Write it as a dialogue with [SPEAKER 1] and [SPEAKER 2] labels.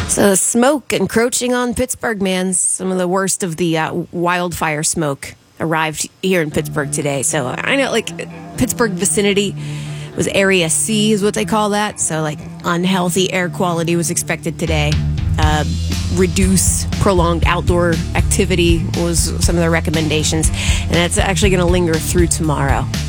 [SPEAKER 1] So smoke encroaching on Pittsburgh, man. Some of the worst of the wildfire smoke arrived here in Pittsburgh today. So I know, like, Pittsburgh vicinity was Area C is what they call that. So, like, unhealthy air quality was expected today. Reduce prolonged outdoor activity was some of the recommendations. And that's actually going to linger through tomorrow.